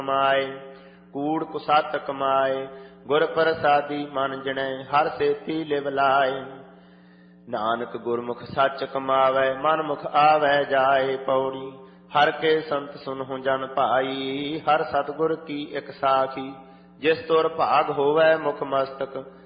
ਕਮਾਏ। ਕੂੜ ਕੁਸਤ ਕਮਾਏ ਗੁਰ ਪ੍ਰਸਾਦੀ ਮਨ ਜਣੈ, ਹਰ ਸੇਤੀ ਲਿਵ ਲਾਏ। ਨਾਨਕ ਗੁਰਮੁਖ ਸੱਚ ਕਮਾਵੈ, ਮਨ ਮੁਖ ਆਵੈ ਜਾਏ। ਪੌੜੀ ਹਰ ਕੇ ਸੰਤ ਸੁਨਹੁ ਜਨ ਭਾਈ, ਹਰ ਸਤਿਗੁਰ ਕੀ ਇਕ ਸਾਖੀ। ਜਿਸ ਤੁਰ ਭਾਗ ਹੋਵੈ ਮੁਖ ਮਸਤਕ,